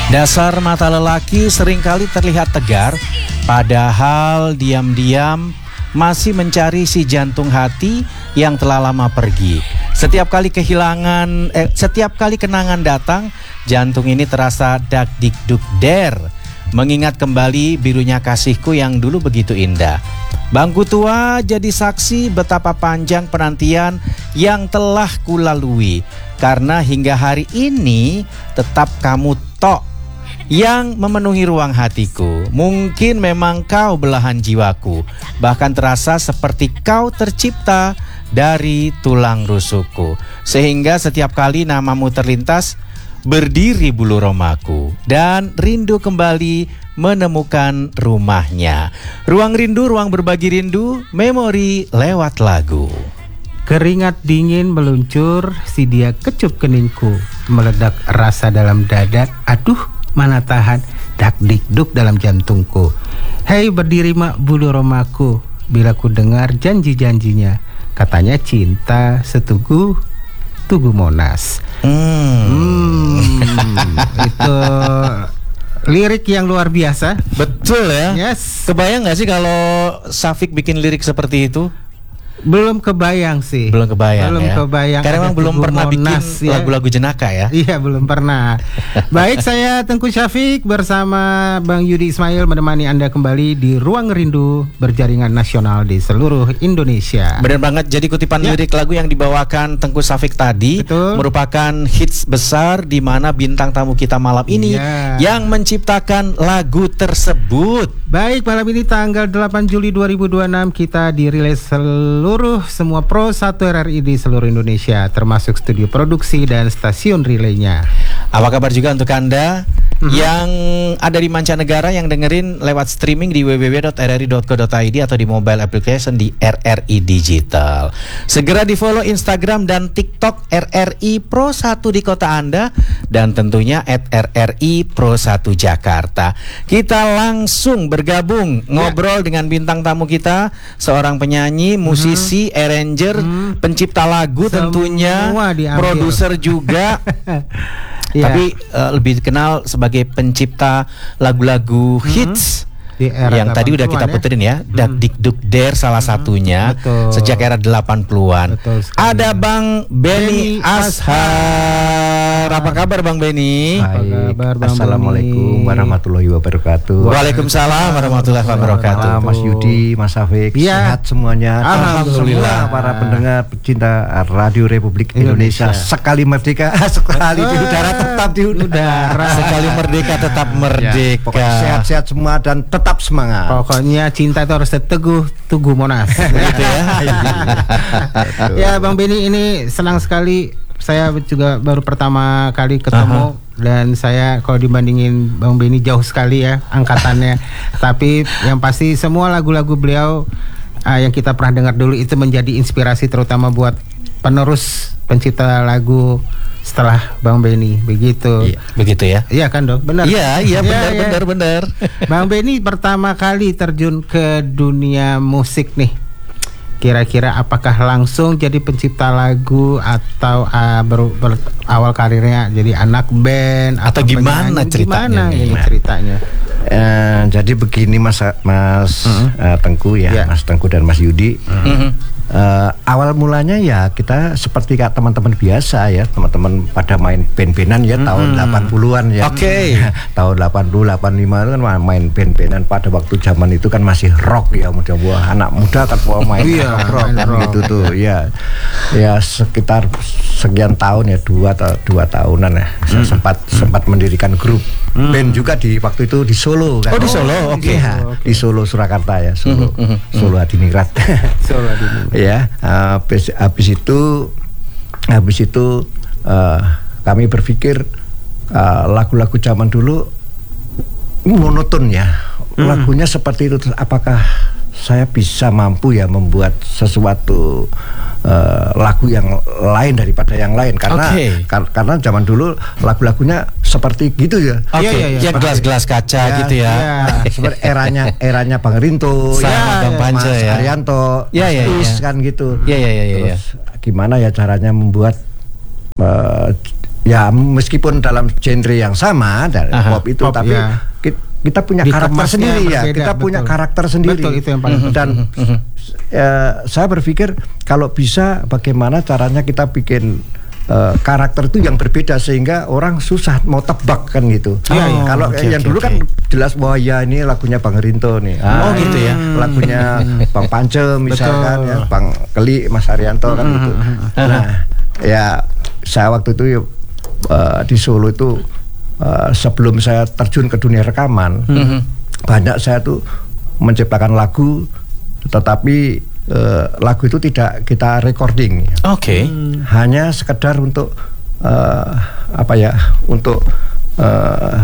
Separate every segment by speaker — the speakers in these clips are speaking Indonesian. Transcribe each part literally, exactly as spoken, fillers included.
Speaker 1: Dasar mata lelaki seringkali terlihat tegar, padahal diam-diam masih mencari si jantung hati yang telah lama pergi. Setiap kali kehilangan, eh, setiap kali kenangan datang, jantung ini terasa dak dik duk der, mengingat kembali birunya kasihku yang dulu begitu indah. Bangku tua jadi saksi betapa panjang penantian yang telah kulalui, karena hingga hari ini tetap kamu tok yang memenuhi ruang hatiku. Mungkin memang kau belahan jiwaku, bahkan terasa seperti kau tercipta dari tulang rusukku. Sehingga setiap kali namamu terlintas, berdiri bulu romaku dan rindu kembali menemukan rumahnya. Ruang rindu, ruang berbagi rindu, memori lewat lagu.
Speaker 2: Keringat dingin meluncur, si dia kecup keningku, meledak rasa dalam dada, aduh mana tahan, dak dikduk dalam jantungku. Hei berdiri mak bulu romaku, bila ku dengar janji-janjinya, katanya cinta setugu Tugu Monas. Hmm. hmm Itu lirik yang luar biasa.
Speaker 1: Betul ya.
Speaker 2: Yes.
Speaker 1: Kebayang gak sih kalau Syafiq bikin lirik seperti itu?
Speaker 2: Belum kebayang sih.
Speaker 1: Belum kebayang
Speaker 2: Belum
Speaker 1: ya.
Speaker 2: kebayang.
Speaker 1: Karena memang belum pernah Monas, bikin ya. Lagu-lagu jenaka ya.
Speaker 2: Iya belum pernah. Baik, saya Tengku Syafiq bersama Bang Yudi Ismail menemani Anda kembali di Ruang Rindu berjaringan nasional di seluruh Indonesia.
Speaker 1: Benar banget. Jadi kutipan ya. lirik lagu yang dibawakan Tengku Syafiq tadi Betul. merupakan hits besar di mana bintang tamu kita malam ini ya. yang menciptakan lagu tersebut.
Speaker 2: Baik, malam ini tanggal delapan Juli dua ribu dua puluh enam kita dirilis seluruh Seluruh semua Pro satu R R I di seluruh Indonesia, termasuk studio produksi dan stasiun relaynya.
Speaker 1: Apa kabar juga untuk Anda mm-hmm. yang ada di mancanegara yang dengerin lewat streaming di w w w dot r r i dot co dot i d atau di mobile application di R R I Digital. Segera di follow Instagram dan TikTok R R I Pro satu di kota Anda dan tentunya at R R I Pro satu Jakarta. Kita langsung bergabung ngobrol ya. dengan bintang tamu kita, seorang penyanyi, musisi, mm-hmm. arranger, mm-hmm. pencipta lagu Semua tentunya, produser juga. Yeah. Tapi uh, lebih dikenal sebagai pencipta lagu-lagu mm-hmm. hits di era yang tadi udah kita puterin ya, ya. Dak Dik Duk Der salah hmm. satunya Betul. sejak era delapan puluhan. Ada Bang Benny Ashar. Apa kabar Bang Benny?
Speaker 3: Baik. Kabar, Bang Assalamualaikum Benny. warahmatullahi wababarakatuh.
Speaker 1: Waalaikumsalam warahmatullahi wabarakatuh.
Speaker 3: Mas Yudi, Mas Syafiq, ya. sehat semuanya.
Speaker 1: Alhamdulillah.
Speaker 3: Semua para pendengar pecinta Radio Republik Indonesia, Indonesia. sekali merdeka, sekali di udara tetap di udara.
Speaker 1: Sekali merdeka tetap merdeka.
Speaker 3: Ya. Pokoknya sehat-sehat semua dan tetap Tetap semangat.
Speaker 2: Pokoknya cinta itu harus teguh, Tugu Monas.
Speaker 1: Gitu ya.
Speaker 2: Ya Bang Benny, ini senang sekali. Saya juga baru pertama kali ketemu. Uh-huh. Dan saya kalau dibandingin Bang Benny jauh sekali ya angkatannya. Tapi yang pasti semua lagu-lagu beliau uh, yang kita pernah dengar dulu itu menjadi inspirasi terutama buat penerus pencipta lagu setelah Bang Benny, begitu.
Speaker 1: Iya, begitu ya?
Speaker 2: Iya kan dok, benar.
Speaker 1: Iya, iya benar, ya, benar, ya. benar.
Speaker 2: Bang Benny pertama kali terjun ke dunia musik nih. Kira-kira apakah langsung jadi pencipta lagu atau uh, ber, ber, awal karirnya jadi anak band
Speaker 1: atau, atau gimana ceritanya?
Speaker 2: Gimana ini ceritanya?
Speaker 3: Uh, jadi begini Mas Mas uh-huh. uh, Tengku ya, yeah. Mas Tengku dan Mas Yudi. Uh-huh. Uh, awal mulanya ya kita seperti kayak teman-teman biasa ya, teman-teman pada main band-bandan ya mm-hmm. tahun delapan puluhan ya.
Speaker 1: Oke. Okay.
Speaker 3: Tahun delapan puluh, delapan puluh lima itu kan main band-bandan pada waktu zaman itu kan masih rock ya, mudah buah anak muda kan mau main rock kan gitu tuh ya. Ya sekitar sekian tahun ya, dua atau dua tahunan ya. Saya mm. sempat mm. sempat mendirikan grup mm. band juga di waktu itu di Solo kan.
Speaker 1: Oh di Solo, oke. Okay.
Speaker 3: Ya,
Speaker 1: okay.
Speaker 3: Di Solo Surakarta ya, Solo. Mm-hmm. Solo Hadiningrat.
Speaker 2: Solo Hadiningrat.
Speaker 3: Ya, uh, habis, habis itu habis itu uh, kami berpikir uh, lagu-lagu zaman dulu monoton ya, hmm. lagunya seperti itu. Apakah saya bisa mampu ya membuat sesuatu uh, lagu yang lain daripada yang lain? Karena okay. kar- karena zaman dulu lagu-lagunya seperti gitu ya.
Speaker 1: Oke, okay. ya, ya, ya gelas-gelas kaca ya, gitu ya. ya.
Speaker 3: Seperti eranya eranya Bang Rinto,
Speaker 1: ya, Bang Panja
Speaker 3: Mas
Speaker 1: ya.
Speaker 3: Arianto,
Speaker 1: ya, ya,
Speaker 3: Mas
Speaker 1: ya.
Speaker 3: kan gitu.
Speaker 1: Ya, ya, ya, ya,
Speaker 3: Terus
Speaker 1: ya.
Speaker 3: gimana ya caranya membuat uh, ya meskipun dalam genre yang sama dari
Speaker 2: Aha,
Speaker 3: pop itu,
Speaker 2: pop,
Speaker 3: tapi
Speaker 2: ya.
Speaker 3: kita, kita punya karakter
Speaker 2: Dikemasnya
Speaker 3: sendiri ya.
Speaker 2: berbeda,
Speaker 3: Kita
Speaker 2: betul.
Speaker 3: punya karakter sendiri.
Speaker 2: Betul, itu yang paling penting.
Speaker 3: Dan eh, saya berpikir kalau bisa bagaimana caranya kita bikin uh, karakter itu yang berbeda sehingga orang susah mau tebak kan gitu.
Speaker 1: Oh,
Speaker 3: Ya, kalau
Speaker 1: okay,
Speaker 3: yang
Speaker 1: okay,
Speaker 3: dulu
Speaker 1: okay.
Speaker 3: kan jelas bahwa ya ini lagunya Bang Rinto nih.
Speaker 1: Oh, gitu ya.
Speaker 3: Lagunya Bang Pance misalkan
Speaker 2: Betul.
Speaker 3: ya, Bang Keli, Mas Haryanto kan gitu. Nah, ya saya waktu itu uh, di Solo itu uh, sebelum saya terjun ke dunia rekaman,
Speaker 1: Mhm.
Speaker 3: banyak saya tuh menciptakan lagu, tetapi uh, lagu itu tidak kita recording.
Speaker 1: Oke.
Speaker 3: Hanya sekedar untuk uh, apa ya, untuk uh,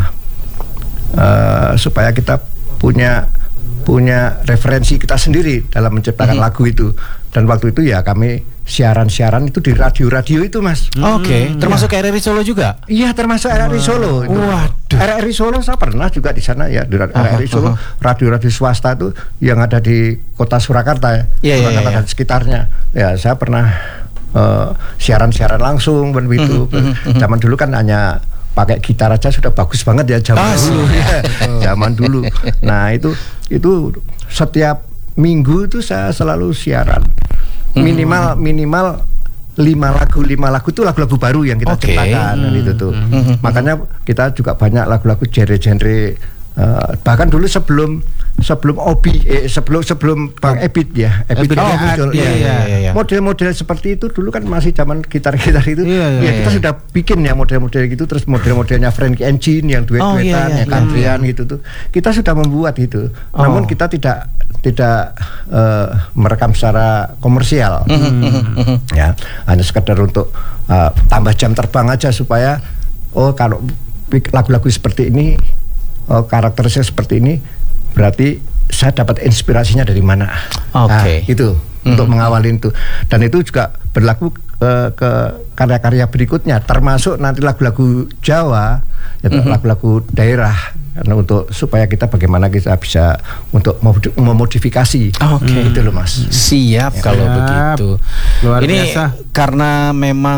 Speaker 3: uh, supaya kita punya punya referensi kita sendiri dalam menciptakan
Speaker 1: Mhm.
Speaker 3: lagu itu. Dan waktu itu ya kami siaran-siaran itu di radio-radio itu, Mas.
Speaker 1: Oke, termasuk R R I Solo juga.
Speaker 3: Iya, termasuk R R I Solo. Itu.
Speaker 1: Waduh.
Speaker 3: R R I Solo saya pernah juga di sana ya, di R R I Solo, radio-radio swasta itu yang ada di kota Surakarta ya,
Speaker 1: Iya, iya,
Speaker 3: Surakarta
Speaker 1: iya.
Speaker 3: dan sekitarnya. Ya, saya pernah uh, siaran-siaran langsung begitu. Zaman dulu kan hanya pakai gitar aja sudah bagus banget ya zaman
Speaker 1: Ah,
Speaker 3: dulu. Ya, zaman dulu. Nah, itu itu setiap minggu itu saya selalu siaran. Minimal minimal lima lagu lima lagu itu lagu-lagu baru yang kita
Speaker 1: Oke.
Speaker 3: ciptakan dan itu tuh. Makanya kita juga banyak lagu-lagu genre-genre uh, bahkan dulu sebelum sebelum Obi eh, sebelum sebelum Bang Ebit ya, Ebit
Speaker 2: Ebit
Speaker 3: itu
Speaker 2: oh,
Speaker 3: muncul.
Speaker 2: iya,
Speaker 3: Ya,
Speaker 2: iya,
Speaker 1: iya, iya.
Speaker 3: model-model seperti itu dulu kan masih zaman gitar-gitar itu.
Speaker 2: Iya, iya,
Speaker 3: ya kita
Speaker 1: iya.
Speaker 3: sudah bikin ya model-model gitu, terus model-modelnya Frankie Engine yang
Speaker 1: Oh, iya,
Speaker 3: duet-duetan
Speaker 1: iya,
Speaker 3: ya country-an gitu tuh. Kita sudah membuat itu.
Speaker 1: Oh.
Speaker 3: Namun kita tidak tidak uh, merekam secara komersial. Ya, hanya sekedar untuk uh, tambah jam terbang aja supaya oh kalau lagu-lagu seperti ini, oh, karakternya seperti ini, berarti saya dapat inspirasinya dari mana.
Speaker 1: Oke.
Speaker 3: Nah, itu untuk mengawali itu. Dan itu juga berlaku uh, ke karya-karya berikutnya, termasuk nanti lagu-lagu Jawa, ya, lagu-lagu daerah. Karena untuk supaya kita bagaimana kita bisa untuk memodi- memodifikasi.
Speaker 1: Oke.
Speaker 3: Itu loh, Mas.
Speaker 1: Siap kalau
Speaker 2: Siap.
Speaker 1: begitu.
Speaker 2: Luar
Speaker 1: Ini
Speaker 2: biasa.
Speaker 1: karena memang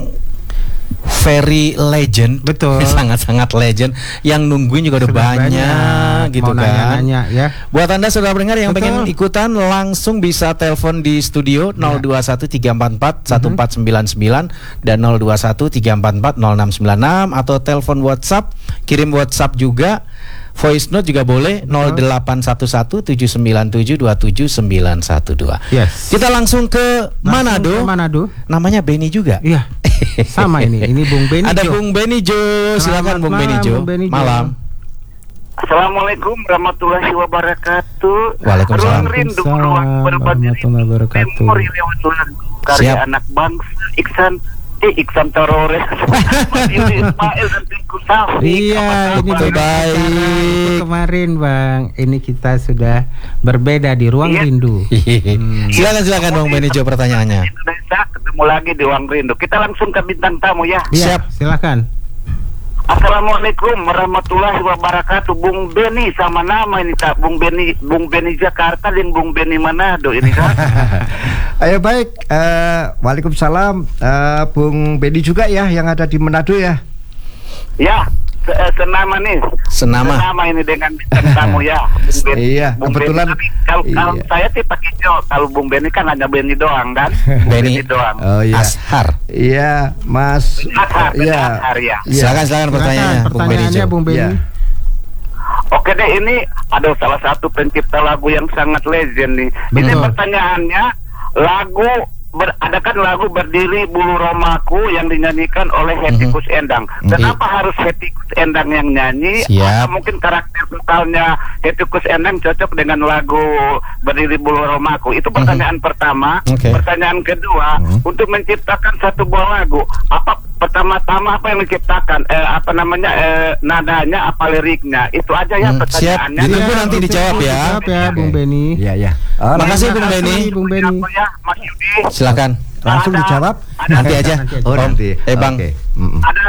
Speaker 1: very legend,
Speaker 2: Betul.
Speaker 1: sangat-sangat legend. Yang nungguin juga udah
Speaker 2: Sudah
Speaker 1: banyak,
Speaker 2: banyak,
Speaker 1: gitu
Speaker 2: mau
Speaker 1: kan.
Speaker 2: nanya-nanya, ya.
Speaker 1: Buat Anda saudara pendengar yang
Speaker 2: Betul.
Speaker 1: pengen ikutan, langsung bisa telepon di studio nol dua satu tiga empat empat satu empat sembilan sembilan dan nol dua satu tiga empat empat nol enam sembilan enam, atau telepon WhatsApp, kirim WhatsApp juga. Voice note juga boleh nol delapan satu satu tujuh sembilan tujuh dua tujuh sembilan satu dua.
Speaker 2: Yes.
Speaker 1: Kita langsung ke
Speaker 2: Langsung
Speaker 1: Manado.
Speaker 2: ke Manado.
Speaker 1: Namanya Benny juga.
Speaker 2: Iya. Sama ini. Ini Bung Benny
Speaker 1: Ada
Speaker 2: Jo.
Speaker 1: Bung Benny Jo. Silakan
Speaker 2: Selamat
Speaker 1: Bung Benny
Speaker 2: malam,
Speaker 1: Jo.
Speaker 2: Bung Benny Jo.
Speaker 1: Malam.
Speaker 4: Assalamualaikum warahmatullahi wabarakatuh.
Speaker 1: Waalaikumsalam.
Speaker 4: Ruang rindu, ruang berbagi
Speaker 2: warahmatullahi wabarakatuh.
Speaker 4: memori lewat lagu karya
Speaker 1: Siap.
Speaker 4: anak bangsa Iksan eh Iksan Torores ini Ismail dan Tengku Safi.
Speaker 2: Iya, ini
Speaker 1: Betul,
Speaker 2: beda
Speaker 1: baik.
Speaker 2: acara itu kemarin, Bang. Ini kita sudah berbeda di ruang
Speaker 4: Iya.
Speaker 2: rindu.
Speaker 1: Silakan silakan Bung Benny Jo pertanyaannya.
Speaker 4: Indonesia ketemu lagi di ruang rindu. Kita langsung ke bintang tamu ya.
Speaker 2: Iya,
Speaker 1: Siap.
Speaker 2: silakan.
Speaker 4: Assalamualaikum warahmatullahi wabarakatuh. Bung Benny sama nama ini tak Bung Benny Bung Benny Jakarta dan Bung Benny Manado ini kan.
Speaker 3: Ayo baik, eh, waalaikumsalam, eh, Bung Benny juga ya yang ada di Manado ya.
Speaker 4: Ya, se- eh, senama nih.
Speaker 1: Senama.
Speaker 4: Senama ini dengan bintang tamu ya. Bung Benny.
Speaker 3: Iya,
Speaker 4: Bung
Speaker 3: kebetulan.
Speaker 4: Benny, tapi kalau, kalau
Speaker 3: Iya.
Speaker 4: saya sih pakai Jo. Kalau Bung Benny kan hanya Benny doang kan. Bung
Speaker 1: Benny.
Speaker 4: Benny doang.
Speaker 3: Oh iya,
Speaker 1: Ashar.
Speaker 3: iya Mas.
Speaker 4: Ashar,
Speaker 3: Iya.
Speaker 4: Ashar, ya.
Speaker 3: Iya.
Speaker 1: Silakan silakan pertanyaannya
Speaker 2: Silakan,
Speaker 1: Bung Benny
Speaker 2: pertanyaannya
Speaker 1: Jo.
Speaker 2: Bung Benny.
Speaker 3: Iya.
Speaker 4: Oke deh, ini ada salah satu pencipta lagu yang sangat legend nih. Ini
Speaker 2: Betul.
Speaker 4: pertanyaannya, lagu ber, ada kan lagu Berdiri Bulu Romaku yang dinyanyikan oleh Hetty Koes Endang. Kenapa harus Hetty Koes Endang yang nyanyi?
Speaker 1: Siap.
Speaker 4: Atau mungkin karakter vokalnya Hetty Koes Endang cocok dengan lagu Berdiri Bulu Romaku? Itu pertanyaan pertama.
Speaker 1: Oke.
Speaker 4: Pertanyaan kedua, untuk menciptakan satu buah lagu, apa pertama-tama apa yang menciptakan? Eh, apa namanya? Eh, nadanya, apa liriknya? Itu aja ya
Speaker 1: Hmm, siap.
Speaker 4: pertanyaannya.
Speaker 1: Ditunggu nanti dijawab ya.
Speaker 2: Dijawab ya, Bung Benny.
Speaker 3: Iya ya. Oh,
Speaker 1: Makasih,
Speaker 3: nanti-
Speaker 1: Bung Benny.
Speaker 2: Bung Benny.
Speaker 4: Apa ya, Mas Yudi?
Speaker 1: Silakan.
Speaker 3: Langsung
Speaker 4: Ada-
Speaker 3: dijawab.
Speaker 4: ada-
Speaker 1: Nanti aja.
Speaker 2: Nanti aja.
Speaker 3: Oh
Speaker 1: Om.
Speaker 3: nanti.
Speaker 1: Eh Bang.
Speaker 3: Oke. Mm-mm.
Speaker 4: Ada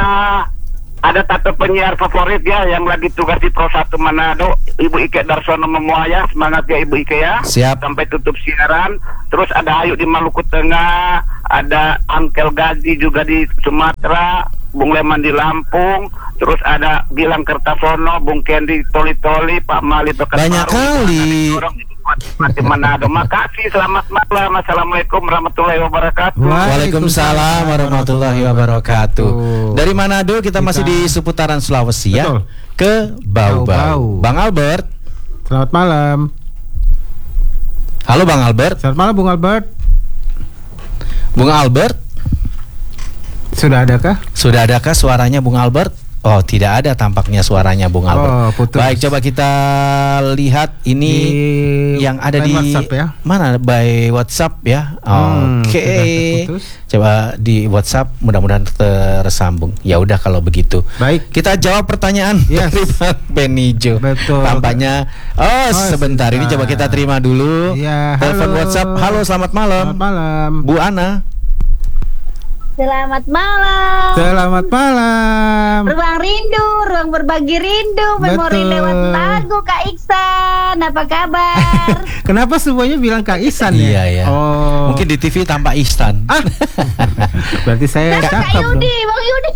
Speaker 4: ada satu penyiar favorit ya yang lagi tugas di Pro satu Manado, Ibu Ike Darsono Memuaya. Semangat ya Ibu Ike ya.
Speaker 1: Siap.
Speaker 4: Sampai tutup siaran. Terus ada Ayu di Maluku Tengah, ada Angkel Gazi juga di Sumatera, Bung Leman di Lampung, terus ada Gilang Kertasono, Bung Kendi Toli-Toli, Pak Mali Pekanbaru.
Speaker 1: Banyak kali.
Speaker 4: Mati Manado. Makasih, selamat malam. Assalamualaikum warahmatullahi wabarakatuh.
Speaker 1: Waalaikumsalam warahmatullahi wabarakatuh. Dari Manado kita, kita masih di seputaran Sulawesi. Betul. Ya. Ke Bau-Bau. Bang Albert.
Speaker 2: Selamat malam.
Speaker 1: Halo Bang Albert.
Speaker 2: Selamat malam Bung Albert.
Speaker 1: Bung Albert.
Speaker 2: Sudah adakah?
Speaker 1: Sudah adakah suaranya Bung Albert? Oh, tidak ada tampaknya suaranya Bung Albert.
Speaker 2: Oh, putus.
Speaker 1: Baik, coba kita lihat ini di yang ada di
Speaker 2: WhatsApp ya.
Speaker 1: Mana by WhatsApp ya.
Speaker 2: Hmm,
Speaker 1: Oke. Okay. Coba di WhatsApp, mudah-mudahan tersambung. Ya udah kalau begitu.
Speaker 2: Baik.
Speaker 1: Kita jawab pertanyaan
Speaker 2: yes.
Speaker 1: dari Bang Benijo.
Speaker 2: Betul.
Speaker 1: Tampaknya oh, oh sebentar ini coba kita terima dulu.
Speaker 2: Ya,
Speaker 1: telepon WhatsApp. Halo, selamat malam.
Speaker 2: Selamat malam.
Speaker 1: Bu Ana.
Speaker 5: Selamat malam.
Speaker 2: Selamat malam.
Speaker 5: Ruang rindu, ruang berbagi rindu, memori lewat lagu Kak Iksan. Apa kabar?
Speaker 2: Kenapa semuanya bilang Kak Ihsan ya?
Speaker 1: Iya ya.
Speaker 2: Oh.
Speaker 1: Mungkin di T V tampak Ihsan.
Speaker 2: Ah. Berarti saya
Speaker 5: Kak
Speaker 2: cakep.
Speaker 5: Yudi, Bang Yudi.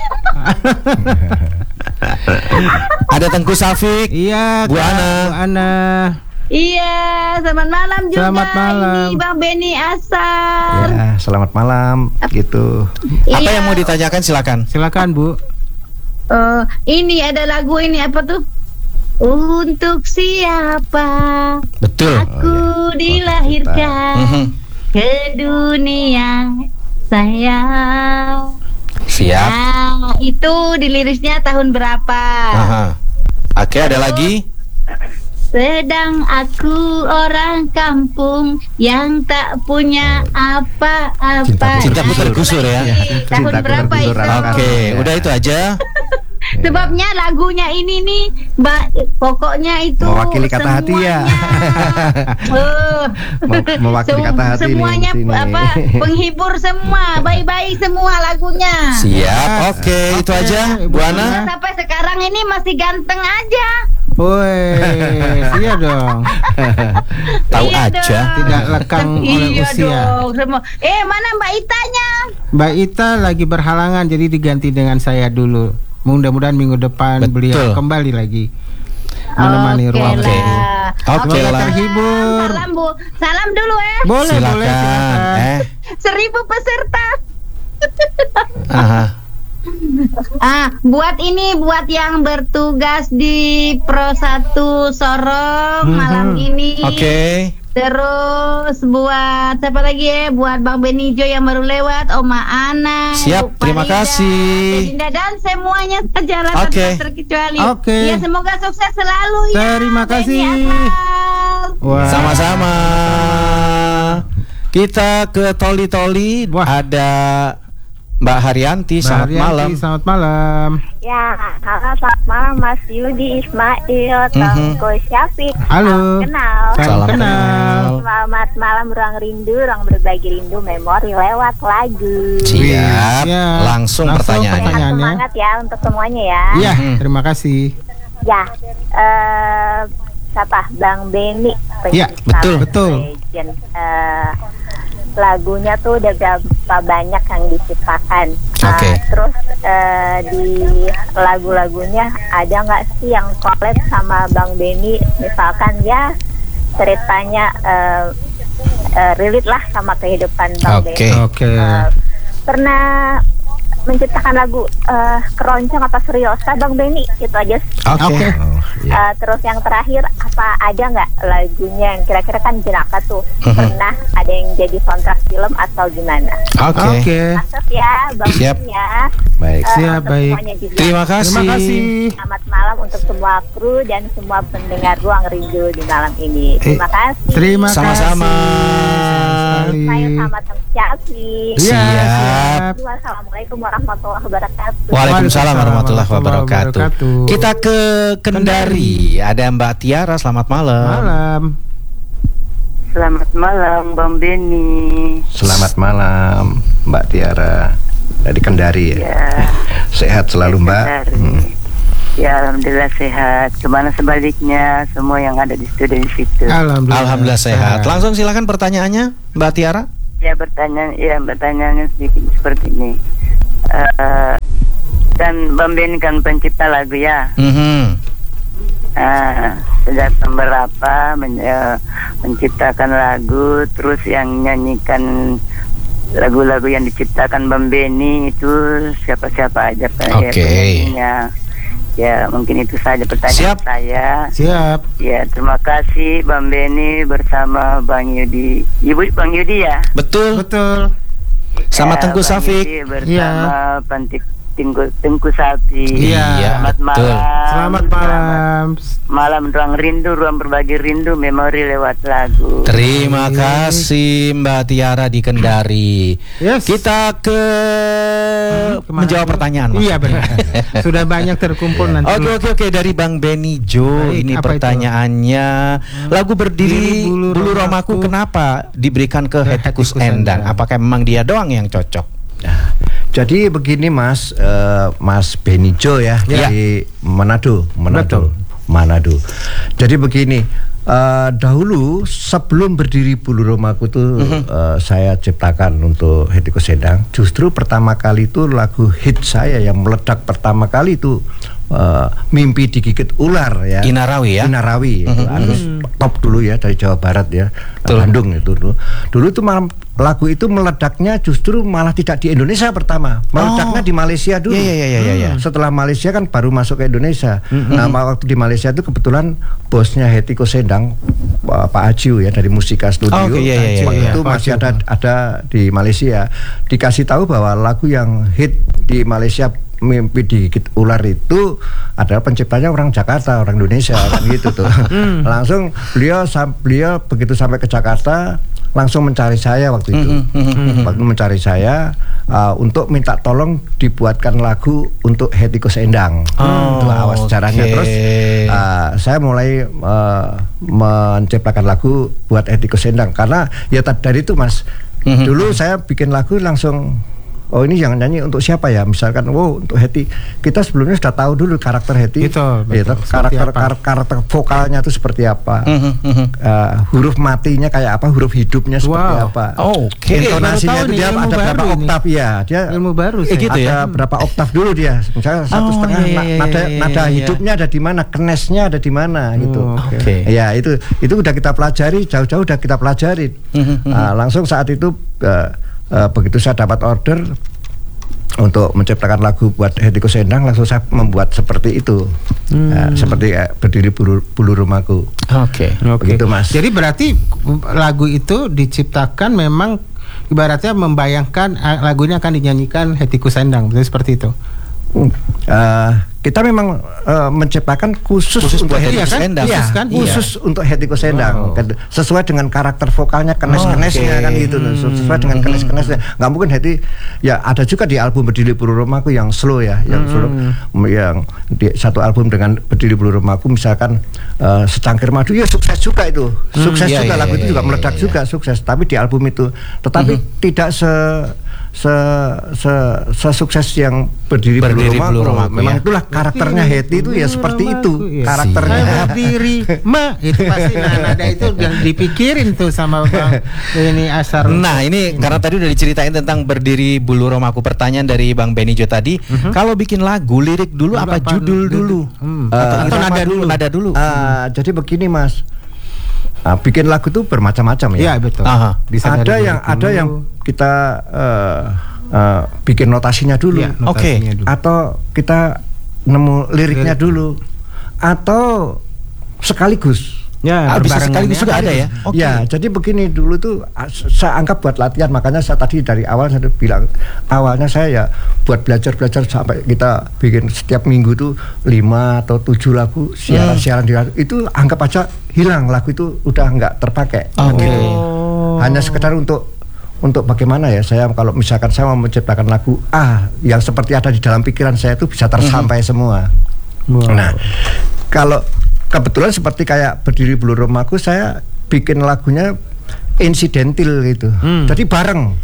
Speaker 1: Ada Tengku Safik.
Speaker 2: Iya,
Speaker 1: Bu
Speaker 2: Kak,
Speaker 1: Ana.
Speaker 2: Bu Ana.
Speaker 5: Iya, selamat malam juga.
Speaker 2: Selamat malam.
Speaker 5: Ini Bang Beni Asar.
Speaker 3: Ya, selamat malam. Gitu.
Speaker 1: Apa
Speaker 5: Iya.
Speaker 1: yang mau ditanyakan, silakan.
Speaker 2: Silakan Bu.
Speaker 5: Uh, ini ada lagu ini apa tuh? Untuk siapa
Speaker 1: Betul.
Speaker 5: aku
Speaker 3: Oh, iya.
Speaker 5: dilahirkan
Speaker 1: Mhm.
Speaker 5: ke dunia sayang.
Speaker 1: Siap.
Speaker 5: Nah, itu di lirisnya tahun berapa?
Speaker 1: Aha. Oke, ada lagi.
Speaker 5: Sedang aku orang kampung yang tak punya apa-apa.
Speaker 1: Cintaku tergusur ya.
Speaker 5: Tahun
Speaker 3: Cintaku
Speaker 5: berapa
Speaker 3: tergusur,
Speaker 5: itu?
Speaker 3: anak-anak.
Speaker 1: Oke,
Speaker 3: Ya.
Speaker 1: udah itu aja.
Speaker 5: Sebabnya lagunya ini nih, Mbak, pokoknya itu
Speaker 3: Mewakili kata hati ya.
Speaker 5: uh,
Speaker 3: Me- mewakili
Speaker 5: sem-
Speaker 3: kata hati nih
Speaker 5: semuanya
Speaker 3: di sini.
Speaker 5: apa penghibur semua, baik-baik semua lagunya.
Speaker 1: Siap. Oke, itu aja, Bu Ana.
Speaker 5: Sampai sekarang ini masih ganteng aja.
Speaker 2: Woi, iya dong.
Speaker 1: Tahu
Speaker 5: Iya
Speaker 1: aja.
Speaker 5: dong.
Speaker 2: Tidak lekang oleh
Speaker 5: Iya
Speaker 2: usia.
Speaker 5: dong, semua. Eh, mana Mbak Itanya?
Speaker 2: Mbak Ita lagi berhalangan, jadi diganti dengan saya dulu. Mudah-mudahan minggu depan
Speaker 1: Betul.
Speaker 2: beliau kembali lagi menemani
Speaker 5: Oke
Speaker 2: ruang
Speaker 5: lah.
Speaker 2: ini.
Speaker 1: Oke
Speaker 2: Semoga
Speaker 1: lah.
Speaker 2: terhibur.
Speaker 5: Salam Bu, salam dulu eh.
Speaker 2: Boleh, boleh.
Speaker 1: Silakan.
Speaker 2: silakan.
Speaker 1: Eh.
Speaker 5: Seribu peserta.
Speaker 1: Aha.
Speaker 5: Ah, buat ini buat yang bertugas di Pro satu Sorong
Speaker 2: Mhm.
Speaker 5: malam ini.
Speaker 1: Oke.
Speaker 5: Terus buat siapa lagi ya? Buat Bang Benijo yang baru lewat, Oma Ana.
Speaker 1: Siap,
Speaker 5: Bu
Speaker 1: terima
Speaker 5: Farida,
Speaker 1: kasih.
Speaker 5: Dinda dan semuanya sejalan
Speaker 1: Oke.
Speaker 5: tanpa terkecuali.
Speaker 2: Oke.
Speaker 5: Ya, semoga sukses selalu ya.
Speaker 2: Terima
Speaker 5: Beni
Speaker 2: kasih.
Speaker 5: Asal.
Speaker 2: Wah.
Speaker 1: Sama-sama. Kita ke Toli-Toli.
Speaker 2: Wah.
Speaker 1: Ada Mbak Haryanti.
Speaker 2: Mbak
Speaker 1: Selamat
Speaker 2: Haryanti,
Speaker 1: malam.
Speaker 2: Selamat malam.
Speaker 6: Ya, halo selamat malam Mas Yudi Ismail, Tengku Syafiq.
Speaker 2: Halo.
Speaker 6: Salam kenal.
Speaker 2: Salam
Speaker 1: Salam
Speaker 2: kenal.
Speaker 6: Selamat malam ruang rindu, ruang berbagi rindu, memori lewat lagu.
Speaker 1: Siap.
Speaker 2: Iya.
Speaker 1: Langsung,
Speaker 2: Langsung
Speaker 1: pertanyaannya.
Speaker 2: pertanyaan. Pertanyaannya.
Speaker 6: Semangat ya untuk semuanya ya.
Speaker 2: Iya,
Speaker 1: Mhm.
Speaker 2: terima kasih.
Speaker 6: Ya, eh siapa? Bang Beni.
Speaker 2: Iya,
Speaker 6: pencipta
Speaker 1: betul,
Speaker 6: lagu
Speaker 2: betul.
Speaker 6: Legend. Eh, lagunya tuh udah berapa banyak yang diciptakan.
Speaker 1: Oke.
Speaker 6: Eh, terus eh, di lagu-lagunya ada nggak sih yang collab sama Bang Beni? Misalkan ya ceritanya eh, eh, relate lah sama kehidupan Bang
Speaker 1: Oke.
Speaker 6: Beni.
Speaker 2: Oke.
Speaker 6: Eh, pernah menciptakan lagu eh, keroncong apa seriosa Bang Beni? Itu aja.
Speaker 1: Oke.
Speaker 2: Oke.
Speaker 3: Oh, ya.
Speaker 6: Eh, terus yang terakhir, apa ada nggak lagunya yang kira-kira kan jenaka tuh
Speaker 1: Mhm.
Speaker 6: pernah ada yang jadi soundtrack film atau gimana?
Speaker 1: Oke.
Speaker 2: Oke.
Speaker 6: Masuk ya Bang
Speaker 1: Siap.
Speaker 6: Beni ya.
Speaker 3: Baik.
Speaker 6: Eh,
Speaker 2: Siap,
Speaker 6: untuk
Speaker 2: baik.
Speaker 6: semuanya juga.
Speaker 1: Terima kasih.
Speaker 2: Terima kasih.
Speaker 6: Selamat malam untuk semua kru dan semua pendengar Ruang Rindu di malam ini. Terima kasih.
Speaker 2: Terima
Speaker 1: Sama-sama.
Speaker 2: kasih.
Speaker 6: Saya
Speaker 2: sekali.
Speaker 6: sama Teng Syafiq.
Speaker 2: Iya,
Speaker 1: Siap.
Speaker 2: siap.
Speaker 6: Assalamualaikum warahmatullahi wabarakatuh.
Speaker 1: Waalaikumsalam warahmatullahi wabarakatuh.
Speaker 2: wabarakatuh.
Speaker 1: Kita ke Kendari. Ada Mbak Tiara. Selamat malam.
Speaker 2: Malam.
Speaker 7: Selamat malam Bang Beni.
Speaker 3: Selamat malam Mbak Tiara dari Kendari ya.
Speaker 7: Ya,
Speaker 3: Sehat selalu Mbak.
Speaker 7: Kendari.
Speaker 3: Hmm.
Speaker 7: Ya alhamdulillah sehat. Kemana sebaliknya semua yang ada di studio di situ.
Speaker 2: Alhamdulillah.
Speaker 1: Alhamdulillah sehat. Langsung silakan pertanyaannya, Mbak Tiara.
Speaker 7: Ya pertanyaan, ya pertanyaannya sedikit seperti ini. Eh, kan Bang Benny kan pencipta lagu ya.
Speaker 1: Mhm.
Speaker 7: Ah, sejak tahun berapa men, uh, menciptakan lagu, terus yang nyanyikan lagu-lagu yang diciptakan Bang Benny itu siapa-siapa aja
Speaker 1: Oke.
Speaker 7: penyanyinya. Ya, mungkin itu saja pertanyaan
Speaker 1: Siap.
Speaker 7: saya.
Speaker 2: Siap.
Speaker 7: Ya, terima kasih Bang Benny bersama Bang Yudi. Ibu Bang Yudi ya.
Speaker 1: Betul.
Speaker 2: Betul.
Speaker 1: Sama
Speaker 7: Ya,
Speaker 1: Tengku
Speaker 7: Bang
Speaker 1: Safik.
Speaker 7: Yudi bersama Pantik Tengku, Tengku Sapi.
Speaker 2: Iya,
Speaker 7: Selamat
Speaker 1: betul.
Speaker 7: malam.
Speaker 2: Selamat malam.
Speaker 7: Malam ruang rindu, ruang berbagi rindu, memori lewat lagu.
Speaker 1: Terima kasih Mbak Tiara di Kendari.
Speaker 2: Yes.
Speaker 1: Kita ke
Speaker 2: Kemana
Speaker 1: menjawab
Speaker 2: dulu?
Speaker 1: pertanyaan, Mas.
Speaker 2: Iya benar. Sudah banyak terkumpul nanti.
Speaker 1: Oke oke oke dari Bang Benny Jo.
Speaker 2: Baik,
Speaker 1: Ini
Speaker 2: apa
Speaker 1: pertanyaannya. Lagu Berdiri
Speaker 2: Berdiri Bulu
Speaker 1: Bulu
Speaker 2: Romaku
Speaker 1: Romaku kenapa diberikan ke
Speaker 2: Ke
Speaker 1: Hettikus
Speaker 2: Hettikus
Speaker 1: Endang?
Speaker 2: Endang.
Speaker 1: Apakah memang dia doang yang cocok?
Speaker 3: Nah, jadi begini Mas, eh, Mas Benny Jo ya,
Speaker 1: Ya.
Speaker 3: dari Manado, Manado,
Speaker 2: Betul.
Speaker 3: Manado. Jadi begini, eh, dahulu sebelum Berdiri Bulu Romaku itu eh, saya ciptakan untuk Hettikus Endang. Justru pertama kali itu lagu hit saya yang meledak pertama kali itu eh, Mimpi Digigit Ular ya.
Speaker 1: Inarawi ya?
Speaker 3: Inarawi itu harus top dulu ya dari Jawa Barat ya,
Speaker 1: Betul.
Speaker 3: Bandung itu dulu. Dulu itu malam lagu itu meledaknya justru malah tidak di Indonesia pertama, meledaknya
Speaker 1: Oh.
Speaker 3: di Malaysia dulu.
Speaker 1: Iya, iya, iya, iya, iya.
Speaker 3: Setelah Malaysia kan baru masuk ke Indonesia. Nah, waktu di Malaysia itu kebetulan bosnya Hettikus Endang, Pak Pak Ajiu ya dari Musika Studio.
Speaker 1: Oh, oke, iya, iya, iya,
Speaker 3: Waktu
Speaker 1: iya.
Speaker 3: itu
Speaker 2: Pak
Speaker 3: masih
Speaker 2: Ajiu.
Speaker 3: ada ada di Malaysia. Dikasih tahu bahwa lagu yang hit di Malaysia Mimpi Digigit Ular itu adalah penciptanya orang Jakarta, orang Indonesia kan gitu tuh. Langsung beliau sam- beliau begitu sampai ke Jakarta langsung mencari saya waktu itu. Waktu mencari saya uh, untuk minta tolong dibuatkan lagu untuk Hettikus Endang.
Speaker 1: Oh,
Speaker 3: Itu awal sejarahnya.
Speaker 1: oke.
Speaker 3: Terus uh, saya mulai uh, menciptakan lagu buat Hettikus Endang karena ya tadi dari itu Mas. Dulu saya bikin lagu langsung, oh ini yang nyanyi untuk siapa ya? Misalkan, wow untuk Hetty. Kita sebelumnya sudah tahu dulu karakter Hetty.
Speaker 2: Betul, betul.
Speaker 3: Ya, toh,
Speaker 2: Seperti
Speaker 3: karakter,
Speaker 2: apa?
Speaker 3: kar- karakter vokalnya itu seperti apa? Uh, huruf matinya kayak apa? Huruf hidupnya seperti
Speaker 2: Wow.
Speaker 3: apa?
Speaker 1: Oke.
Speaker 3: Intonasinya
Speaker 2: Baru tahu
Speaker 3: itu
Speaker 2: nih,
Speaker 3: dia
Speaker 2: ilmu
Speaker 3: ada
Speaker 2: baru
Speaker 3: berapa
Speaker 2: ini.
Speaker 3: oktav ya? Dia
Speaker 2: Ilmu baru
Speaker 1: Eh,
Speaker 2: saya.
Speaker 1: gitu ya?
Speaker 3: ada berapa oktav dulu dia? Misalnya satu
Speaker 1: Oh,
Speaker 3: setengah
Speaker 1: iya,
Speaker 3: na-
Speaker 1: iya,
Speaker 3: nada
Speaker 1: iya,
Speaker 3: nada
Speaker 1: iya.
Speaker 3: hidupnya ada di mana? Kenesnya ada di mana gitu.
Speaker 2: Oh, oke.
Speaker 1: Oke.
Speaker 3: Ya itu itu udah kita pelajari jauh-jauh udah kita pelajari. Nah, langsung saat itu uh, uh, begitu saya dapat order untuk menciptakan lagu buat Hettikus Endang, langsung saya membuat seperti itu. Nah, seperti uh, Berdiri Bulu, Bulu Rumahku.
Speaker 1: Oke.
Speaker 2: Oke.
Speaker 3: Begitu, Mas.
Speaker 2: Jadi berarti lagu itu diciptakan memang ibaratnya membayangkan uh, lagu ini akan dinyanyikan Hettikus Endang, betul seperti itu.
Speaker 3: Uh, kita memang uh, menciptakan khusus,
Speaker 1: Khusus
Speaker 3: untuk
Speaker 1: buat
Speaker 3: Hettikus
Speaker 1: Hettikus Endang.
Speaker 3: Iya,
Speaker 2: Khusus kan?
Speaker 3: khusus untuk Hettikus Endang.
Speaker 2: Wow.
Speaker 3: Sesuai dengan karakter vokalnya, kenes-kenesnya
Speaker 1: Oh,
Speaker 3: kan
Speaker 1: oke.
Speaker 3: gitu. Sesuai dengan kenes-kenesnya. Nggak mungkin Hetty, ya ada juga di album Berdiri Bulu Rumahku yang slow ya, yang slow, yang di satu album dengan Berdiri Bulu Rumahku misalkan uh, Secangkir Madu ya sukses juga itu. Sukses
Speaker 1: iya,
Speaker 3: juga
Speaker 1: iya,
Speaker 3: lagu
Speaker 1: iya,
Speaker 3: itu juga
Speaker 1: iya,
Speaker 3: meledak
Speaker 1: iya.
Speaker 3: juga sukses. Tapi di album itu, tetapi tidak se se se sesukses yang Berdiri,
Speaker 1: Berdiri
Speaker 3: Bulu Rumahku.
Speaker 1: Bulu Rumahku,
Speaker 3: Memang
Speaker 1: ya.
Speaker 3: itulah karakternya Hetty itu ya seperti itu
Speaker 2: Iya.
Speaker 3: karakternya.
Speaker 2: Saya berdiri, ma itu pasti nah, nada itu yang dipikirin tuh sama Bang ini Asar.
Speaker 1: Nah ini karena tadi udah diceritain tentang Berdiri Bulu Romaku. Pertanyaan dari Bang Benny Jo tadi, kalau bikin lagu lirik dulu
Speaker 2: Lagu
Speaker 1: apa
Speaker 2: apa?
Speaker 1: judul
Speaker 2: Lirik.
Speaker 1: dulu?
Speaker 2: Hmm.
Speaker 1: Atau,
Speaker 3: Eh,
Speaker 1: atau
Speaker 2: nada
Speaker 1: nada
Speaker 2: dulu.
Speaker 1: dulu? Nada dulu.
Speaker 3: Ah, jadi begini Mas, Ah, bikin lagu itu bermacam-macam ya.
Speaker 2: Iya betul.
Speaker 1: Aha.
Speaker 2: Bisa
Speaker 3: ada
Speaker 2: dari
Speaker 3: yang
Speaker 2: lirik
Speaker 3: ada
Speaker 2: dulu.
Speaker 3: yang kita eh, eh, bikin notasinya dulu,
Speaker 2: Iya,
Speaker 1: Oke.
Speaker 2: notasinya dulu.
Speaker 3: atau kita nemu liriknya dulu, atau sekaligus.
Speaker 2: Ya,
Speaker 1: Ah, bisa
Speaker 2: berbarengan
Speaker 1: sekaligus juga ada ya? Oke.
Speaker 3: Ya, jadi begini dulu tuh ah, saya anggap buat latihan, makanya saya tadi dari awal saya bilang awalnya saya ya buat belajar-belajar sampai kita bikin setiap minggu tuh lima atau tujuh lagu siaran-siaran di radio. Itu anggap aja hilang, lagu itu udah nggak terpakai. Kan
Speaker 1: Oke.
Speaker 3: gitu. Hanya sekedar untuk untuk bagaimana ya saya kalau misalkan saya mau menciptakan lagu ah yang seperti ada di dalam pikiran saya itu bisa tersampai semua.
Speaker 2: Wow.
Speaker 3: Nah, kalau kebetulan seperti kayak Berdiri Bulu Rumahku, saya bikin lagunya insidental gitu.
Speaker 2: Hmm.
Speaker 3: Jadi bareng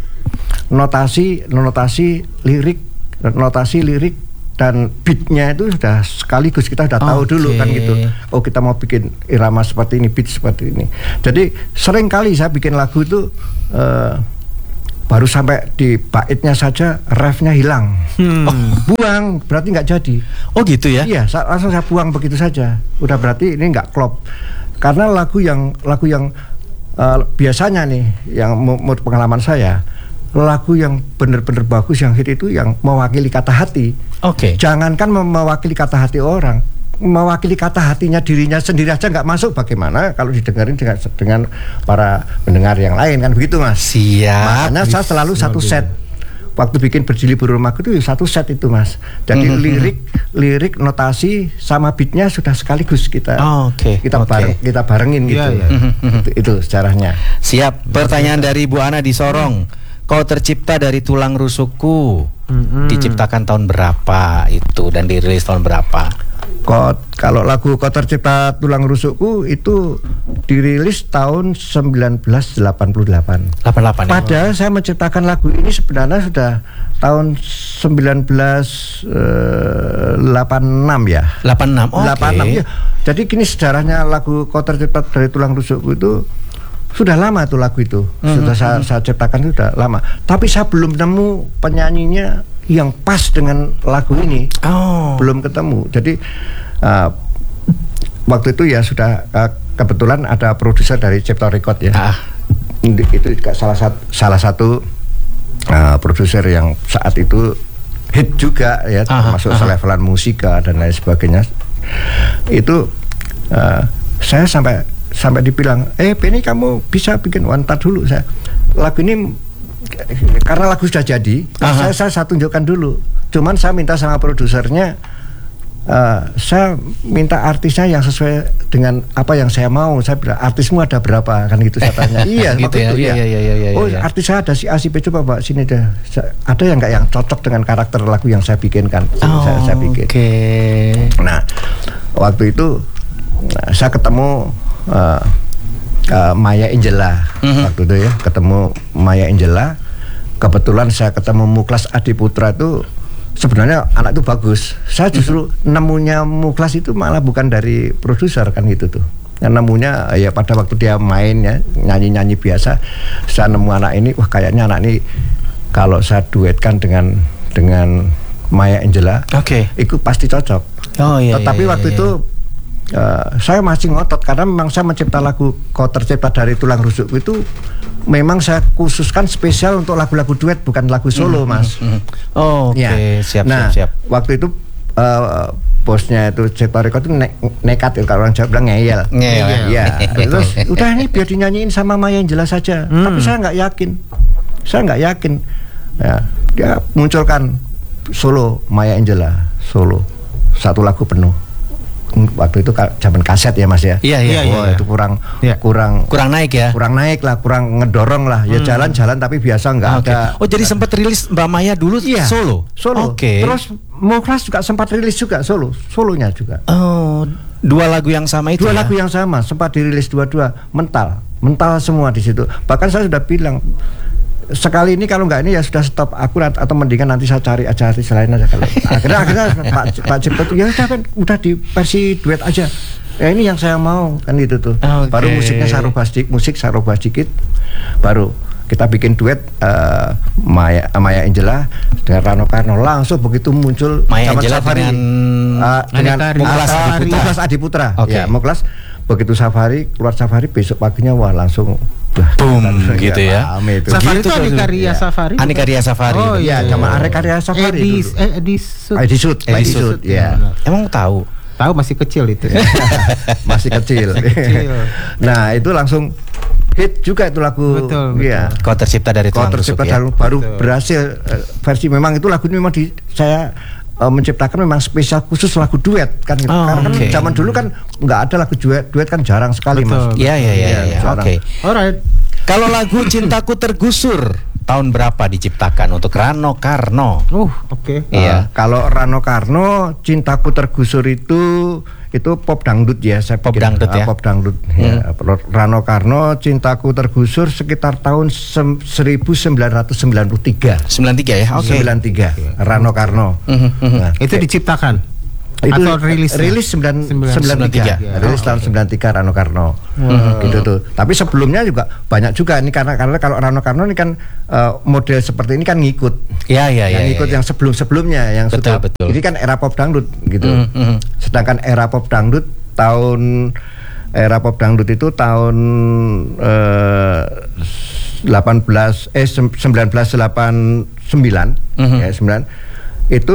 Speaker 3: notasi, notasi lirik, notasi lirik dan beatnya itu sudah sekaligus kita sudah tahu
Speaker 1: Oke.
Speaker 3: dulu kan gitu. Oh kita mau bikin irama seperti ini, beat seperti ini. Jadi sering kali saya bikin lagu itu uh, baru sampai di baitnya saja refnya hilang.
Speaker 2: Hmm.
Speaker 3: Oh, buang, berarti nggak jadi.
Speaker 1: Oh gitu ya?
Speaker 3: Iya, sa- langsung saya buang begitu saja. Udah berarti ini nggak klop. Karena lagu yang lagu yang uh, biasanya nih, yang menurut pengalaman saya, lagu yang benar-benar bagus yang hit itu yang mewakili kata hati.
Speaker 1: Oke. Okay.
Speaker 3: Jangankan mewakili kata hati orang, mewakili kata hatinya dirinya sendiri aja nggak masuk, bagaimana kalau didengarin dengan, dengan para pendengar yang lain, kan begitu Mas.
Speaker 1: Siap.
Speaker 3: Makanya saya selalu satu set waktu bikin Berjilid Bulu Romaku itu satu set itu Mas. Jadi mm-hmm. lirik lirik notasi sama beatnya sudah sekaligus kita
Speaker 1: oh, okay.
Speaker 3: kita
Speaker 1: okay.
Speaker 3: bareng kita barengin gitu.
Speaker 2: Yeah, yeah.
Speaker 3: itu, itu sejarahnya.
Speaker 1: Siap. Pertanyaan dari Bu Ana di Sorong. Kau tercipta dari tulang rusukku. Mm-hmm. Diciptakan tahun berapa itu dan dirilis tahun berapa?
Speaker 3: Kok kalau lagu Kau Tercipta Tulang Rusukku itu dirilis tahun sembilan belas delapan puluh delapan.
Speaker 1: delapan puluh delapan.
Speaker 3: Padahal ya? Saya menciptakan lagu ini sebenarnya sudah tahun sembilan belas delapan puluh enam ya.
Speaker 1: delapan puluh enam. Oh,
Speaker 3: delapan puluh enam ya. Jadi gini sejarahnya lagu Kau Tercipta dari Tulang Rusukku itu sudah lama tuh lagu itu. Mm-hmm. Sudah saya, saya ciptakan itu sudah lama. Tapi saya belum nemu penyanyinya yang pas dengan lagu ini. Oh. Belum ketemu. Jadi uh, waktu itu ya sudah uh, kebetulan ada produser dari Cipta Record ya. Ah. Itu juga salah satu salah satu uh, produser yang saat itu hit juga ya, aha, termasuk aha. selevelan musika dan lain sebagainya. Itu uh, saya sampai sampai dibilang, eh Penny kamu bisa bikin wantar dulu saya. Lagu ini karena lagu sudah jadi, saya, saya saya tunjukkan dulu. Cuman saya minta sama produsernya, uh, saya minta artisnya yang sesuai dengan apa yang saya mau. Saya bilang, artismu ada berapa? Kan gitu saya tanya. Iya,
Speaker 1: gitu ya,
Speaker 3: itu,
Speaker 1: iya, iya, iya, iya,
Speaker 3: oh
Speaker 1: iya.
Speaker 3: artis saya ada si A, si B, coba Pak sini deh. Ada yang nggak yang cocok dengan karakter lagu yang saya bikinkan?
Speaker 1: Oh,
Speaker 3: saya, saya bikin.
Speaker 1: Oke. Okay.
Speaker 3: Nah, waktu itu nah, saya ketemu uh, uh, Maya Angela. Mm-hmm. Waktu itu ya, ketemu Maya Angela. Kebetulan saya ketemu Muklas Adiputra itu sebenarnya anak itu bagus. Saya justru mm-hmm. nemunya Muklas itu malah bukan dari produser kan gitu tuh. Yang nemunya ya pada waktu dia main ya nyanyi-nyanyi biasa. Saya nemu anak ini, wah kayaknya anak ini kalau saya duetkan dengan dengan Maya Angela, oke, okay. itu pasti cocok. Oh iya. Tetapi iya, iya, waktu iya. itu Uh, saya masih ngotot karena memang saya mencipta lagu Kau Tercipta dari Tulang Rusukku itu memang saya khususkan spesial untuk lagu-lagu duet, bukan lagu solo, mm-hmm. Mas. Mm-hmm. Oh, oke, okay. ya. siap, nah,
Speaker 1: siap, siap.
Speaker 3: Waktu itu uh, bosnya itu Cipta Record itu ne- nekat, kalau orang Jawa bilang ngeyel.
Speaker 1: Ngeyel.
Speaker 3: Ya. Terus udah nih biar dinyanyiin sama Maya yang jelas saja. Mm. Tapi saya nggak yakin, saya nggak yakin. Ya, dia munculkan solo Maya Angela, solo satu lagu penuh. Waktu itu zaman kaset ya Mas ya.
Speaker 1: Iya iya.
Speaker 3: Oh,
Speaker 1: iya.
Speaker 3: itu kurang
Speaker 1: iya.
Speaker 3: kurang
Speaker 1: kurang naik ya.
Speaker 3: Kurang naik lah, kurang ngedorong lah. Ya hmm. jalan-jalan tapi biasa nggak
Speaker 1: okay.
Speaker 3: ada.
Speaker 1: Oh jadi sempat rilis Mbak Maya dulu iya. solo.
Speaker 3: Solo.
Speaker 1: Oke. Okay.
Speaker 3: Terus Muklas juga sempat rilis juga solo, solonya juga.
Speaker 1: Oh, dua lagu yang sama itu.
Speaker 3: Dua
Speaker 1: ya?
Speaker 3: lagu yang sama, sempat dirilis dua-dua, mental, mental semua di situ. Bahkan saya sudah bilang sekali ini kalau nggak ini ya sudah stop akurat atau mendingan nanti saya cari aja artis lain aja kalau akhirnya akhirnya Pak Pak Cipta tuh ya udah kan udah di versi duet aja ya ini yang saya mau kan itu tuh okay. Baru musiknya saya rubah sedikit musik saya rubah sedikit baru kita bikin duet uh, Maya Maya Angela dengan Rano Karno langsung begitu muncul
Speaker 1: Maya Angela
Speaker 3: Safari
Speaker 1: dengan
Speaker 3: uh, dengan
Speaker 1: Muklas Adiputra.
Speaker 3: Muklas Adiputra
Speaker 1: okay.
Speaker 3: Ya Muklas begitu Safari keluar Safari besok paginya wah langsung
Speaker 1: boom gitu ya.
Speaker 3: Itu.
Speaker 2: Safari
Speaker 3: gitu
Speaker 2: itu Anika Ria Safari.
Speaker 1: Anika Ria Safari.
Speaker 3: Oh iya, sama Anika Ria Safari
Speaker 2: dulu. Eh Edisut.
Speaker 3: Edisut, Edisut ya.
Speaker 1: Emang tahu?
Speaker 2: Tahu masih kecil itu.
Speaker 3: Masih kecil. Nah, itu langsung hit juga itu lagu.
Speaker 2: Betul.
Speaker 3: Iya.
Speaker 1: Kau Tercipta dari Tulang Rusuk.
Speaker 3: Kau Tercipta ya? Baru betul. Berhasil uh, versi memang itu lagu ini memang di saya Uh, menciptakan memang spesial khusus lagu duet kan gitu. Oh, karena kan okay. zaman dulu kan nggak ada lagu duet duet kan jarang sekali. Betul, Mas. Iya
Speaker 1: iya iya ya, oke. Okay.
Speaker 3: Alright.
Speaker 1: Kalau lagu Cintaku Tergusur tahun berapa diciptakan untuk Rano Karno?
Speaker 3: Uh, oke. Okay.
Speaker 1: Iya.
Speaker 3: Uh, kalau Rano Karno Cintaku Tergusur itu itu pop dangdut ya, saya
Speaker 1: pop
Speaker 3: pikir.
Speaker 1: dangdut ya.
Speaker 3: Uh, pop dangdut. Hmm. Ya. Rano Karno Cintaku Tergusur sekitar tahun sem- seribu sembilan ratus sembilan puluh tiga.
Speaker 1: sembilan puluh tiga ya. Oke. Okay.
Speaker 3: sembilan puluh tiga. Okay. Rano Karno.
Speaker 2: Mm-hmm. Nah, itu okay. diciptakan.
Speaker 3: Itu
Speaker 2: Atau rilis
Speaker 3: rilis sembilan
Speaker 2: sembilan-
Speaker 3: sembilan tiga,
Speaker 1: sembilan tiga.
Speaker 3: rilis tahun sembilan tiga Rano Karno,
Speaker 1: Hmm.
Speaker 3: gitu tuh. Tapi sebelumnya juga banyak juga ini karena karena kalau Rano Karno ini kan uh, model seperti ini kan ngikut,
Speaker 1: Ya ya ya.
Speaker 3: yang ngikut
Speaker 1: ya,
Speaker 3: yang sebelum sebelumnya yang
Speaker 1: Betul,
Speaker 3: sudah.
Speaker 1: betul.
Speaker 3: Ini kan era pop dangdut gitu.
Speaker 1: Hmm, hmm.
Speaker 3: Sedangkan era pop dangdut tahun era pop dangdut itu tahun eh, delapan belas eh sem- seribu sembilan ratus delapan puluh sembilan
Speaker 1: Mhm.
Speaker 3: ya sembilan itu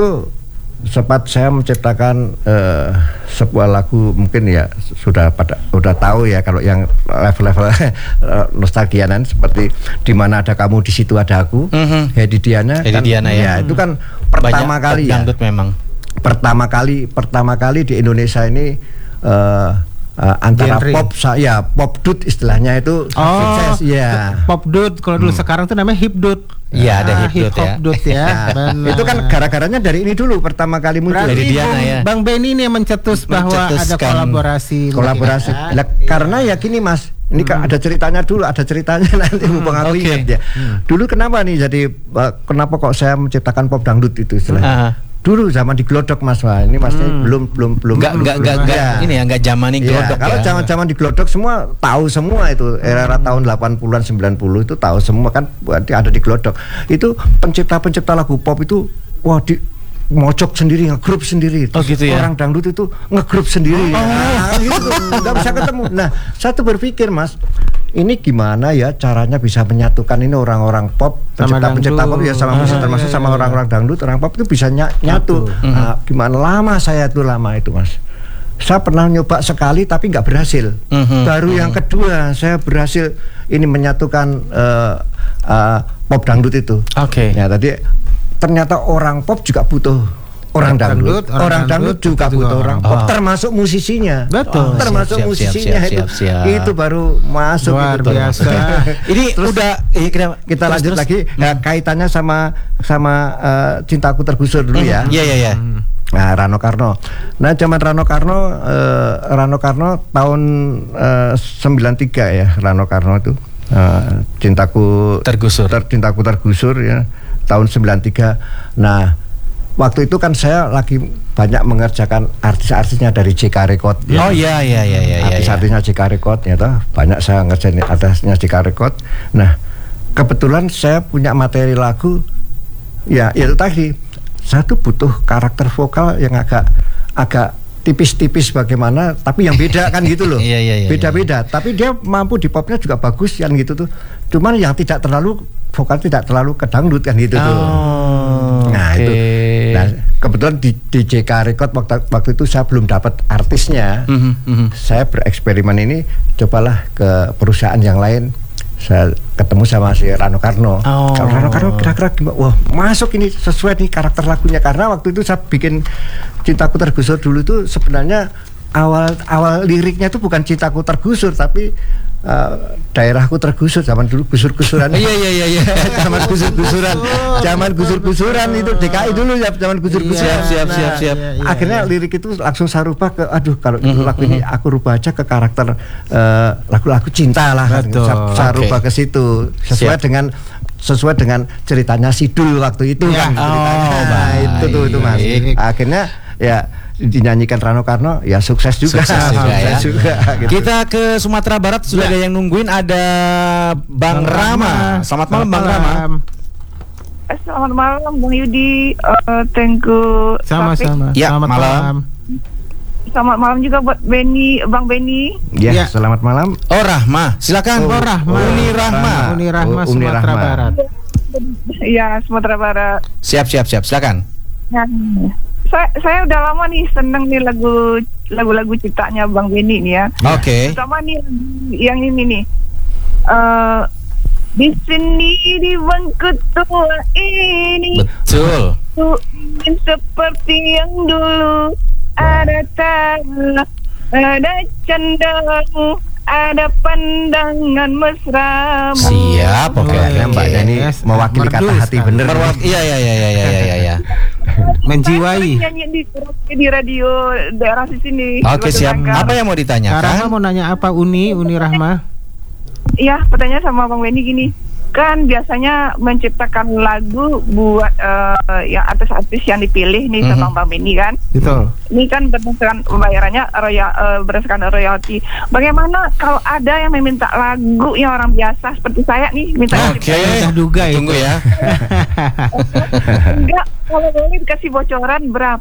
Speaker 3: sempat saya menciptakan eh, sebuah lagu mungkin ya sudah pada sudah tahu ya kalau yang level-level nostalgianan seperti di mana ada kamu di situ ada aku,
Speaker 1: Mhm.
Speaker 3: Hedi Diana,
Speaker 1: Hedi
Speaker 3: kan,
Speaker 1: Diana, ya.
Speaker 3: itu kan pertama
Speaker 1: Banyak
Speaker 3: kali
Speaker 1: pop
Speaker 3: ya
Speaker 1: dangdut memang.
Speaker 3: pertama kali pertama kali di Indonesia ini eh, eh, antara
Speaker 2: Genre.
Speaker 3: pop sa- ya pop dut istilahnya itu
Speaker 2: Oh,
Speaker 3: sukses ya.
Speaker 2: Pop dut. Kalau dulu sekarang tuh namanya hip dut.
Speaker 1: Iya, ada
Speaker 2: Ah,
Speaker 1: hip dut
Speaker 2: hip hop
Speaker 1: ya.
Speaker 2: dut ya. Benar.
Speaker 3: Itu kan gara-garanya dari ini dulu pertama kali muncul.
Speaker 2: Berarti
Speaker 1: Dari Diana,
Speaker 2: Bung-
Speaker 1: ya.
Speaker 2: Bang Benny ini yang mencetus bahwa ada
Speaker 1: Mencetuskan
Speaker 2: kolaborasi.
Speaker 3: Kolaborasi.
Speaker 2: mungkin, ya.
Speaker 3: Lah, karena ya gini Mas, ini kan ada ceritanya dulu, ada ceritanya nanti mumpung aku
Speaker 1: oke.
Speaker 3: ingat ya. Dulu kenapa nih jadi eh, kenapa kok saya menciptakan pop dangdut itu istilahnya?
Speaker 1: Ah.
Speaker 3: Dulu zaman di Glodok Mas, wah ini Masnya belum belum belum
Speaker 1: Enggak enggak enggak enggak
Speaker 3: Ya.
Speaker 1: ini ya enggak zamani
Speaker 3: Iya,
Speaker 1: Glodok
Speaker 3: kalau
Speaker 1: ya.
Speaker 3: zaman-zaman di Glodok semua tahu semua itu era-era tahun delapan puluhan sembilan puluh itu tahu semua kan berarti ada di Glodok. Itu pencipta-pencipta lagu pop itu wah di mocok sendiri, ngegrup sendiri.
Speaker 1: Oh, gitu ya?
Speaker 3: Orang dangdut itu ngegrup sendiri. Nah, gitu. Nggak bisa ketemu. Nah, saya tuh berpikir Mas, ini gimana ya caranya bisa menyatukan ini orang-orang pop,
Speaker 2: Sama
Speaker 3: pencipta-pencipta
Speaker 2: dangdut.
Speaker 3: pop ya sama musik
Speaker 2: Ah,
Speaker 3: termasuk
Speaker 2: iya,
Speaker 3: sama
Speaker 2: iya,
Speaker 3: orang-orang dangdut, orang pop itu bisa ny- nyatu. Nah, gimana lama saya tuh lama itu Mas. Saya pernah nyoba sekali tapi nggak berhasil.
Speaker 1: Mhm.
Speaker 3: Baru yang kedua saya berhasil ini menyatukan eh, eh, pop dangdut itu.
Speaker 1: Oke.
Speaker 3: Ya tadi ternyata orang pop juga butuh orang dangdut,
Speaker 2: dangdut, orang
Speaker 3: orang
Speaker 2: dangdut
Speaker 3: dangdut juga
Speaker 2: juga
Speaker 3: butuh orang
Speaker 2: orang
Speaker 3: pop,
Speaker 1: pop.
Speaker 3: termasuk musisinya.
Speaker 2: Betul.
Speaker 3: Oh, termasuk
Speaker 1: Siap, siap,
Speaker 3: musisinya
Speaker 1: siap,
Speaker 3: itu.
Speaker 1: siap, siap.
Speaker 3: Itu baru masuk
Speaker 2: Luar
Speaker 3: itu.
Speaker 2: biasa.
Speaker 1: Ini
Speaker 3: Terus
Speaker 1: udah eh, kenapa?
Speaker 3: Kita
Speaker 1: Terus,
Speaker 3: lanjut
Speaker 1: terus.
Speaker 3: lagi ya, kaitannya sama sama eh, Cintaku Tergusur dulu ya.
Speaker 1: Iya iya iya.
Speaker 3: Nah, Rano Karno. Nah, zaman Rano Karno, eh, Rano Karno tahun eh, sembilan tiga ya, Rano Karno itu eh, Cintaku
Speaker 1: Tergusur.
Speaker 3: Ter- Cintaku Tergusur ya, tahun sembilan tiga. Nah, waktu itu kan saya lagi banyak mengerjakan artis-artisnya dari J K Record.
Speaker 1: Oh iya iya iya iya iya.
Speaker 3: Artis-artisnya J K Record ya toh, banyak saya ngerjain artisnya J K Record. Nah, kebetulan saya punya materi lagu ya itu tadi. Saya tuh butuh karakter vokal yang agak agak tipis-tipis bagaimana, tapi yang beda kan gitu loh.
Speaker 1: Iya, iya, iya,
Speaker 3: Beda-beda, tapi dia mampu di popnya juga bagus kan gitu tuh. Cuman yang tidak terlalu vokal tidak terlalu kedangdut kan gitu tuh.
Speaker 1: Oh,
Speaker 3: Nah
Speaker 1: oke.
Speaker 3: itu, nah kebetulan di, di J K Record waktu, waktu itu saya belum dapat artisnya.
Speaker 1: Mhm, mhm.
Speaker 3: Saya bereksperimen ini, cobalah ke perusahaan yang lain. Saya ketemu sama si Rano Karno.
Speaker 1: Oh.
Speaker 3: Kalau Rano Karno kira-kira gimana? Wah masuk ini sesuai nih karakter lagunya. Karena waktu itu saya bikin Cintaku Tergusur dulu itu sebenarnya awal awal liriknya itu bukan Cintaku Tergusur tapi uh, daerahku tergusur zaman dulu gusur-gusuran.
Speaker 1: Iya iya iya iya.
Speaker 3: Zaman gusur-gusuran, zaman gusur-gusuran itu D K I dulu ya, zaman gusur-gusuran.
Speaker 1: Siap, siap, siap, siap.
Speaker 2: Iya, iya,
Speaker 3: Akhirnya
Speaker 2: iya.
Speaker 3: lirik itu langsung saya rubah ke, aduh kalau itu
Speaker 1: Mhm,
Speaker 3: lagu ini aku rubah aja ke karakter eh, lagu-lagu cinta lah.
Speaker 2: Betul.
Speaker 3: Saya, saya
Speaker 1: Oke.
Speaker 3: rubah ke situ sesuai
Speaker 1: Siap.
Speaker 3: dengan sesuai dengan ceritanya Sidul waktu itu
Speaker 2: Ya.
Speaker 3: kan. ceritanya.
Speaker 1: Oh,
Speaker 3: Nah, itu tuh itu mas.
Speaker 1: baik.
Speaker 3: Akhirnya ya dinyanyikan Rano Karno ya sukses juga.
Speaker 1: Sukses juga ya.
Speaker 3: juga, gitu.
Speaker 1: Kita ke Sumatera Barat sudah ada yang nungguin, ada Bang, Rama. Selamat malam Bang Rama.
Speaker 8: Eh, Selamat malam Bang Yudi, uh, thank you.
Speaker 2: Sama-sama.
Speaker 1: Ya,
Speaker 2: Selamat
Speaker 1: malam.
Speaker 2: malam.
Speaker 8: Selamat malam juga buat Benny, Bang Benny.
Speaker 3: Ya,
Speaker 2: Ya.
Speaker 3: selamat malam.
Speaker 1: Oh Rahma, silakan.
Speaker 2: Oh, Rahma.
Speaker 1: Uni Rahma.
Speaker 2: Uni Rahma
Speaker 3: Oh, Uni
Speaker 2: Sumatera
Speaker 3: Rahma.
Speaker 2: Barat.
Speaker 8: Ya, Sumatera Barat.
Speaker 1: Siap siap siap, silakan.
Speaker 8: Ya. Saya saya udah lama nih seneng nih lagu lagu-lagu ciptanya Bang Benny nih ya.
Speaker 1: Oke.
Speaker 8: Terutama nih yang ini nih. Eh di sini di bangku tua ini
Speaker 1: Betul.
Speaker 8: ku ingin seperti yang dulu, ada tanah, ada candamu, ada pandangan mesra.
Speaker 1: Siap, oke.
Speaker 3: Pokoknya Mbak Dani
Speaker 2: Yes,
Speaker 3: mewakili kata
Speaker 2: merdu
Speaker 3: hati
Speaker 2: sekali.
Speaker 3: bener.
Speaker 1: Perwak- Iya iya iya iya iya iya iya.
Speaker 2: Menjiwai.
Speaker 8: Saya nyanyi di, di radio daerah di sini.
Speaker 1: Oke,
Speaker 8: Di
Speaker 1: siap.
Speaker 8: Bangka.
Speaker 1: Apa yang mau
Speaker 2: Kak Rahma
Speaker 1: ditanyakan?
Speaker 2: mau nanya apa Uni? Uni Rahma?
Speaker 8: Iya, pertanyaan sama Bang Benny gini. kan biasanya menciptakan lagu buat uh, yang artis-artis yang dipilih nih
Speaker 1: Mhm.
Speaker 8: sama Bang Benny kan.
Speaker 2: Betul.
Speaker 8: Ini kan berdasarkan pembayarannya royal, uh, berdasarkan royalti. Bagaimana kalau ada yang meminta lagu yang orang biasa seperti saya nih minta
Speaker 1: Oke,
Speaker 2: Saya duga itu.
Speaker 1: tunggu ya.
Speaker 8: enggak, kalau boleh dikasih bocoran berapa